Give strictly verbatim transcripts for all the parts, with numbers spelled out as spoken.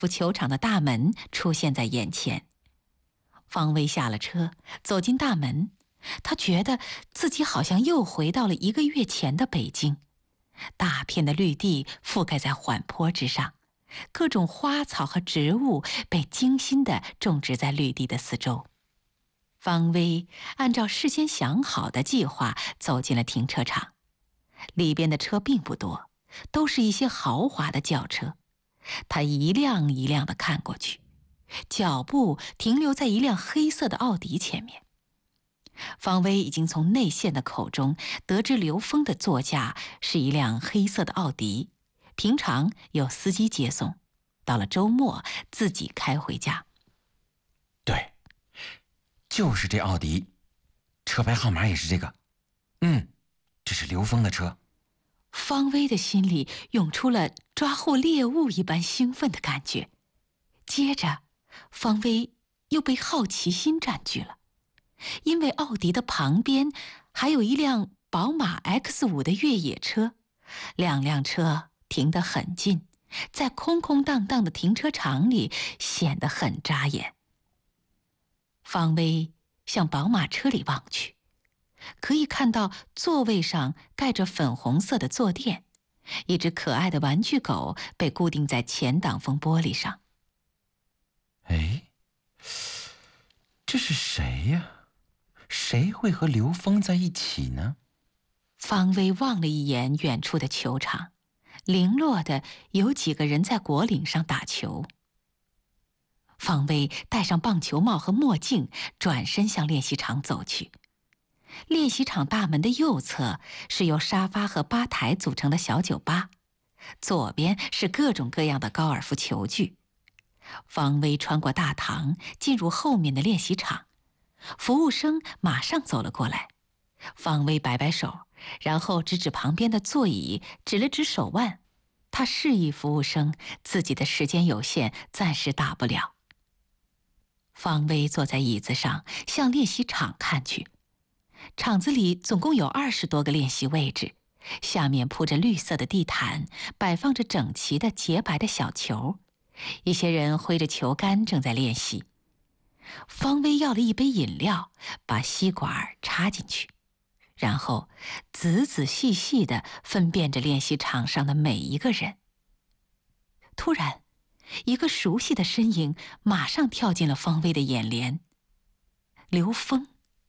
夫球场的大门出现在眼前。方薇下了车，走进大门，他觉得自己好像又回到了一个月前的北京。大片的绿地覆盖在缓坡之上，各种花草和植物被精心地种植在绿地的四周。方薇按照事先想好的计划走进了停车场，里边的车并不多，都是一些豪华的轿车。他一辆一辆地看过去，脚步停留在一辆黑色的奥迪前面。方薇已经从内线的口中得知刘峰的座驾是一辆黑色的奥迪，平常有司机接送，到了周末自己开回家。 对，就是这奥迪，车牌号码也是这个。嗯，这是刘峰的车。 方薇的心里涌出了抓获猎物一般兴奋的感觉，接着方薇又被好奇心占据了，因为奥迪的旁边还有一辆宝马 X 五 的越野车，两辆车停得很近，在空空荡荡的停车场里显得很扎眼。方薇向宝马车里望去，可以看到座位上盖着粉红色的坐垫，一只可爱的玩具狗被固定在前挡风玻璃上。 哎，这是谁呀？谁会和刘峰在一起呢？ 方薇望了一眼远处的球场，零落的有几个人在果岭上打球。方薇戴上棒球帽和墨镜，转身向练习场走去。练习场大门的右侧是由沙发和吧台组成的小酒吧，左边是各种各样的高尔夫球具。方薇穿过大堂，进入后面的练习场。服务生马上走了过来，方薇摆摆手，然后指指旁边的座椅，指了指手腕。他示意服务生自己的时间有限，暂时打不了。方薇坐在椅子上，向练习场看去。场子里总共有二十多个练习位置，下面铺着绿色的地毯，摆放着整齐的洁白的小球。一些人挥着球杆正在练习。方薇要了一杯饮料，把吸管插进去，然后仔仔细细地分辨着练习场上的每一个人。突然，一个熟悉的身影马上跳进了方薇的眼帘。刘峰。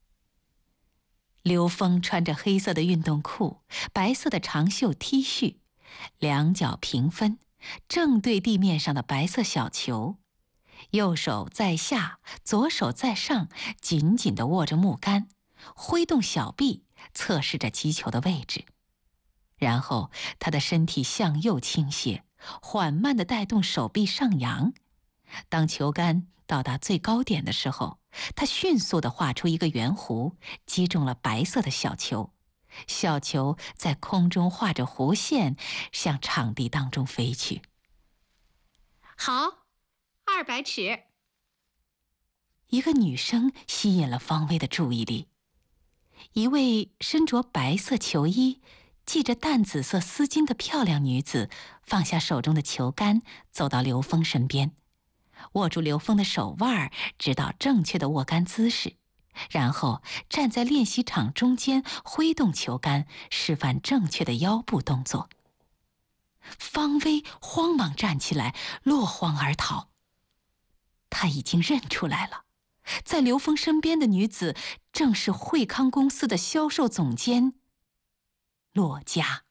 刘峰穿着黑色的运动裤，白色的长袖 T 恤，两脚平分，正对地面上的白色小球，右手在下，左手在上，紧紧地握着木杆，挥动小臂，测试着击球的位置。然后他的身体向右倾斜，缓慢地带动手臂上扬。当球杆到达最高点的时候，他迅速地画出一个圆弧，击中了白色的小球。小球在空中画着弧线，向场地当中飞去。 好，二百尺。 一个女声吸引了方薇的注意力。一位身着白色球衣、系着淡紫色丝巾的漂亮女子放下手中的球杆，走到刘峰身边，握住刘峰的手腕，指导正确的握杆姿势，然后站在练习场中间，挥动球杆，示范正确的腰部动作。方薇慌忙站起来，落荒而逃。他已经认出来了，在刘峰身边的女子正是惠康公司的销售总监骆家。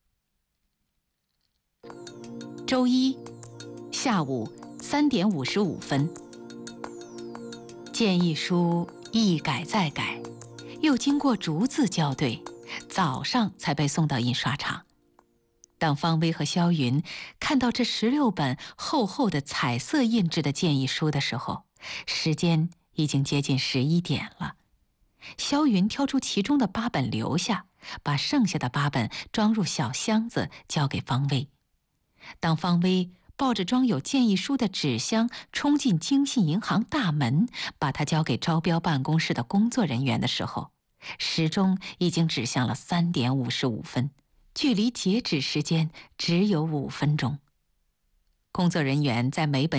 周一下午三点五十五分，建议书一改再改，又经过逐字校对，早上才被送到印刷厂。当方薇和萧云看到这十六本厚厚的彩色印制的建议书的时候，时间已经接近十一点了。萧云挑出其中的八本留下，把剩下的八本装入小箱子交给方薇。当方薇抱着装有建议书的纸箱冲进京信银行大门，把它交给招标办公室的工作人员的时候，时钟已经指向了三点五十五分，距离截止时间只有五分钟。工作人员在每本